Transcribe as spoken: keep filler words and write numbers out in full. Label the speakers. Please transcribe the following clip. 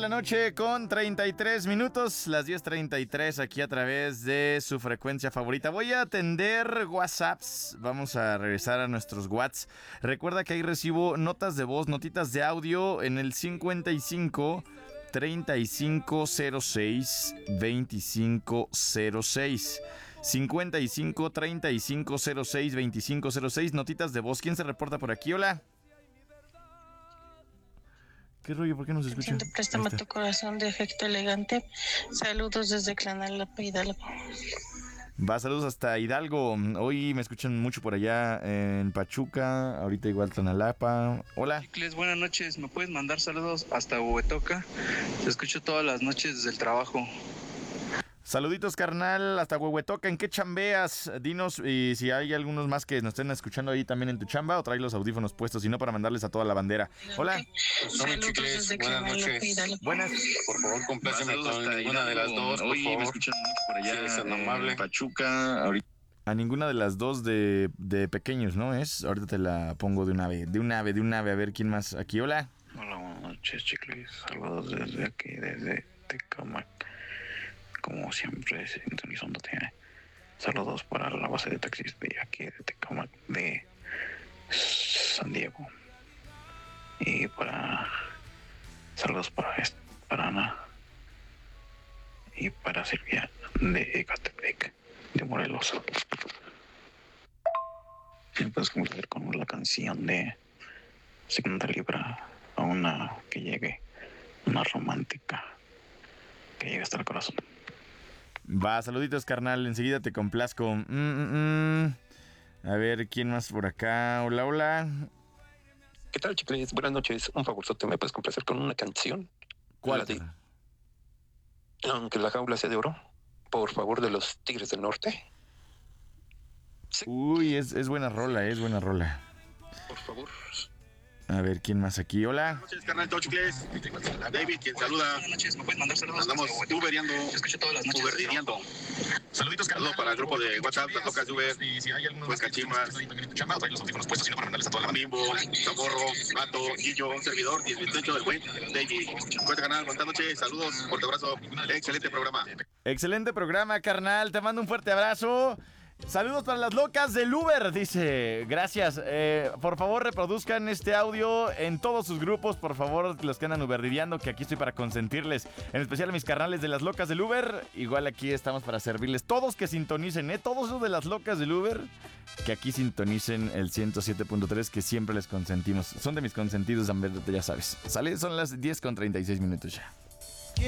Speaker 1: la noche con treinta y tres minutos, las diez treinta y tres aquí a través de su frecuencia favorita. Voy a atender WhatsApps, vamos a regresar a nuestros WhatsApps. Recuerda que ahí recibo notas de voz, notitas de audio en el cincuenta y cinco treinta y cinco cero seis veinticinco cero seis. cincuenta y cinco treinta y cinco cero seis veinticinco cero seis, notitas de voz. ¿Quién se reporta por aquí? Hola. ¿Qué rollo? ¿Por qué no se escucha?
Speaker 2: Préstame tu corazón de Efecto Elegante. Saludos desde Clanalapa, Hidalgo.
Speaker 1: Va, saludos hasta Hidalgo. Hoy me escuchan mucho por allá en Pachuca, ahorita igual Tlanalapa. Hola.
Speaker 3: Chicles, buenas noches. ¿Me puedes mandar saludos hasta Huehuetoca? Te escucho todas las noches desde el trabajo.
Speaker 1: Saluditos, carnal, hasta Huehuetoca. ¿En qué chambeas? Dinos, y si hay algunos más que nos estén escuchando ahí también en tu chamba, o trae los audífonos puestos, si no, para mandarles a toda la bandera. Hola.
Speaker 2: Saludos Chicles, desde
Speaker 4: buenas noches.
Speaker 2: Hidalgo.
Speaker 1: Buenas.
Speaker 4: Por favor, compláceme con ninguna
Speaker 3: Hidalgo.
Speaker 4: de las dos, por
Speaker 3: Hoy
Speaker 4: favor.
Speaker 3: me escuchan mucho por allá
Speaker 4: Sí, es tan
Speaker 3: en
Speaker 4: amable.
Speaker 3: Pachuca. Ahorita.
Speaker 1: A ninguna de las dos de, de pequeños, ¿no? Es. Ahorita te la pongo de una vez, de una vez, de una vez. A ver quién más aquí. Hola.
Speaker 5: Hola, buenas noches, Chicles. Saludos desde aquí, desde Tecamac. Como siempre, sintonizándote. Saludos para la base de taxis de aquí, de Tecamac, de San Diego. Y para... Saludos para, para Ana. Y para Silvia, de Ecatepec, de Morelos. Y puedes complacer con la canción de Segunda Libra, a una que llegue, una romántica, que llegue hasta el corazón.
Speaker 1: Va, saluditos, carnal. Enseguida te complazco. Mm, mm, mm. A ver, ¿quién más por acá? Hola, hola.
Speaker 6: ¿Qué tal, Chicles? Buenas noches. Un favorzote, ¿me puedes complacer con una canción?
Speaker 1: ¿Cuál?
Speaker 6: La de Aunque la jaula sea de oro, por favor, de los Tigres del Norte. Sí.
Speaker 1: Uy, es, es buena rola, es buena rola.
Speaker 6: Por favor.
Speaker 1: A ver, ¿quién más aquí? Hola.
Speaker 7: Buenas noches, carnal Chicles. David, quien saluda.
Speaker 3: Buenas noches. ¿Me puedes mandar saludos?
Speaker 7: Andamos uberiando.
Speaker 3: Te escucho todas las noches.
Speaker 7: Uberiando.
Speaker 3: Saluditos,
Speaker 7: Saludos para el grupo de WhatsApp, las locas de Uber,
Speaker 3: Y si hay algunos
Speaker 7: Pues
Speaker 3: más que
Speaker 7: Cachimas,
Speaker 3: estén ahí en tu chamba, o trae los audífonos puestos, sino para mandarles a toda la banda.
Speaker 7: Bimbo, Socorro, Mato, Guillo, un servidor, diez veintiocho del buen David. Cuenta canal, buenas noches, saludos, fuerte abrazo, excelente programa.
Speaker 1: Excelente programa, carnal. Te mando un fuerte abrazo. Saludos para las locas del Uber, dice. Gracias. Eh, por favor, reproduzcan este audio en todos sus grupos. Por favor, los que andan uberdiviando, que aquí estoy para consentirles. En especial a mis carnales de las locas del Uber. Igual aquí estamos para servirles. Todos que sintonicen, ¿eh? Todos esos de las locas del Uber, que aquí sintonicen el ciento siete punto tres, que siempre les consentimos. Son de mis consentidos, ya sabes. ¿Sale? Son las diez con treinta y seis minutos ya.